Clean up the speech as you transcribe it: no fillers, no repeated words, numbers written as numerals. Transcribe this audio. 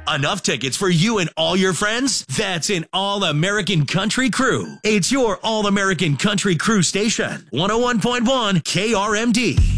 Enough tickets for you and all your friends? That's an All-American Country Crew. It's your All-American Country Crew station. 101.1 KRMD.